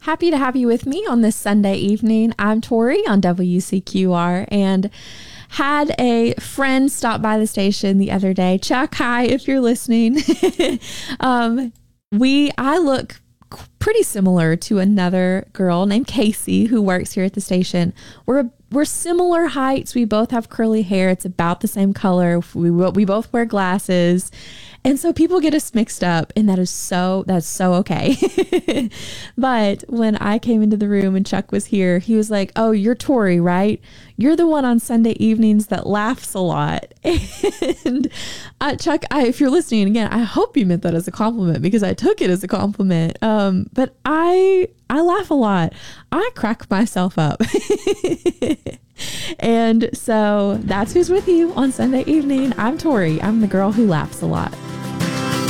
Happy to have you with me on this Sunday evening. I'm Tori on WCQR and had a friend stop by the station the other day. Chuck, hi, if you're listening. I look pretty similar to another girl named Casey who works here at the station. We're similar heights. We both have curly hair. It's about the same color. We both wear glasses. And so people get us mixed up, and that's so okay. But when I came into the room and Chuck was here, he was like, "Oh, you're Tori, right? You're the one on Sunday evenings that laughs a lot." And Chuck, if you're listening again, I hope you meant that as a compliment because I took it as a compliment. But I laugh a lot. I crack myself up. And so that's who's with you on Sunday evening. I'm Tori. I'm the girl who laughs a lot.